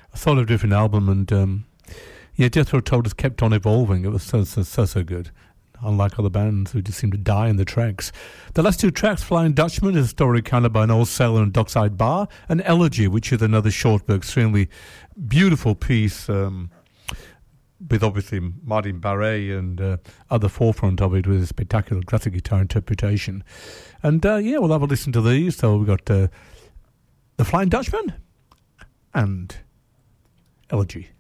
a sort of different album, and Jethro Tull just kept on evolving. It was so good. Unlike other bands who just seem to die in the tracks. The last two tracks, Flying Dutchman, is a story kind of by an old sailor and Dockside Bar, and Elegy, which is another short but extremely beautiful piece, with obviously Martin Barre and at the forefront of it with a spectacular classic guitar interpretation. And we'll have a listen to these. So we've got The Flying Dutchman and Elegy.